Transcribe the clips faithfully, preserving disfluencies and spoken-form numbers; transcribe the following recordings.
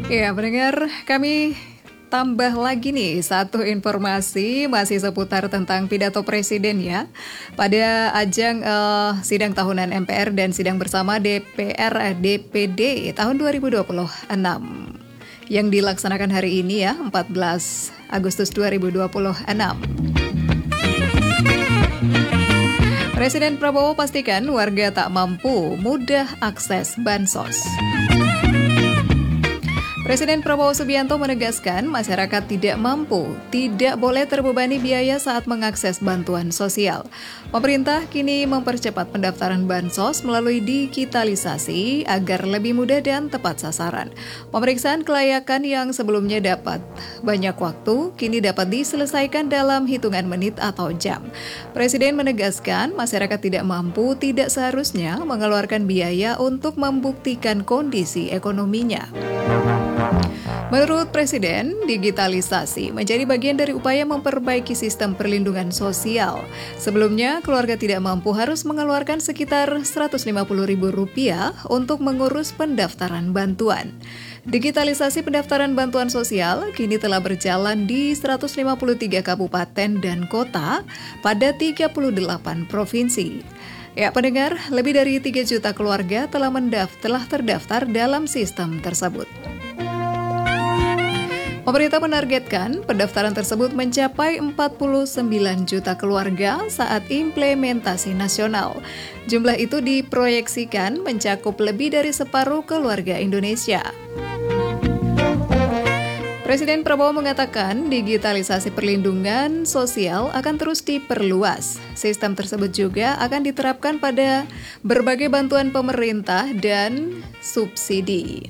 Ya, pendengar, kami tambah lagi nih satu informasi masih seputar tentang pidato presiden ya. Pada ajang uh, sidang tahunan M P R dan sidang bersama D P R D P D tahun dua ribu dua puluh enam yang dilaksanakan hari ini ya, empat belas Agustus dua ribu dua puluh enam. Presiden Prabowo pastikan warga tak mampu mudah akses bansos. Presiden Prabowo Subianto menegaskan masyarakat tidak mampu, tidak boleh terbebani biaya saat mengakses bantuan sosial. Pemerintah kini mempercepat pendaftaran bansos melalui digitalisasi agar lebih mudah dan tepat sasaran. Pemeriksaan kelayakan yang sebelumnya dapat banyak waktu, kini dapat diselesaikan dalam hitungan menit atau jam. Presiden menegaskan masyarakat tidak mampu, tidak seharusnya mengeluarkan biaya untuk membuktikan kondisi ekonominya. Menurut Presiden, digitalisasi menjadi bagian dari upaya memperbaiki sistem perlindungan sosial. Sebelumnya, keluarga tidak mampu harus mengeluarkan sekitar seratus lima puluh ribu rupiah untuk mengurus pendaftaran bantuan. Digitalisasi pendaftaran bantuan sosial kini telah berjalan di seratus lima puluh tiga kabupaten dan kota pada tiga puluh delapan provinsi. Ya, pendengar, lebih dari tiga juta keluarga telah mendaftar, telah terdaftar dalam sistem tersebut. Pemerintah menargetkan pendaftaran tersebut mencapai empat puluh sembilan juta keluarga saat implementasi nasional. Jumlah itu diproyeksikan mencakup lebih dari separuh keluarga Indonesia. Presiden Prabowo mengatakan digitalisasi perlindungan sosial akan terus diperluas. Sistem tersebut juga akan diterapkan pada berbagai bantuan pemerintah dan subsidi.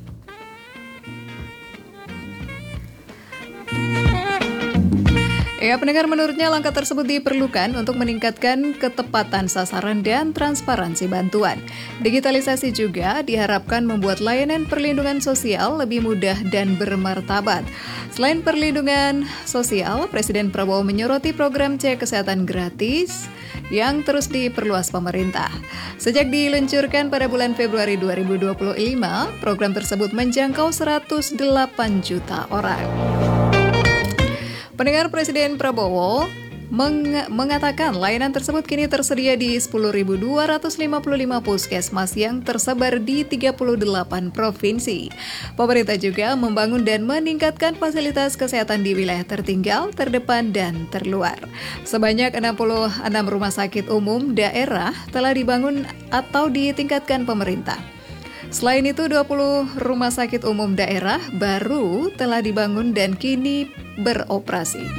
Ya, pendengar, menurutnya langkah tersebut diperlukan untuk meningkatkan ketepatan sasaran dan transparansi bantuan. Digitalisasi juga diharapkan membuat layanan perlindungan sosial lebih mudah dan bermartabat. Selain perlindungan sosial, Presiden Prabowo menyoroti program cek kesehatan gratis yang terus diperluas pemerintah. Sejak diluncurkan pada bulan Februari dua ribu dua puluh lima, program tersebut menjangkau seratus delapan juta orang. Pendengar, Presiden Prabowo meng- mengatakan layanan tersebut kini tersedia di sepuluh ribu dua ratus lima puluh lima puskesmas yang tersebar di tiga puluh delapan provinsi. Pemerintah juga membangun dan meningkatkan fasilitas kesehatan di wilayah tertinggal, terdepan, dan terluar. Sebanyak enam puluh enam rumah sakit umum daerah telah dibangun atau ditingkatkan pemerintah. Selain itu, dua puluh rumah sakit umum daerah baru telah dibangun dan kini beroperasi.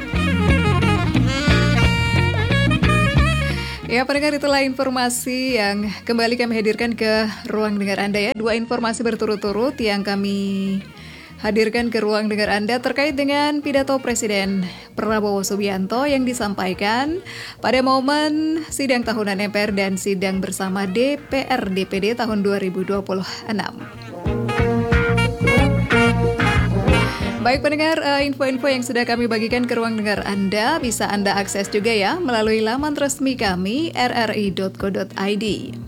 Ya, pendengar, itulah informasi yang kembali kami hadirkan ke ruang dengar Anda ya. Dua informasi berturut-turut yang kami hadirkan ke ruang dengar Anda terkait dengan pidato Presiden Prabowo Subianto yang disampaikan pada momen sidang tahunan M P R dan sidang bersama D P R D P D tahun dua ribu dua puluh enam. Baik pendengar, info-info yang sudah kami bagikan ke ruang dengar Anda bisa Anda akses juga ya melalui laman resmi kami r r i dot co dot i d.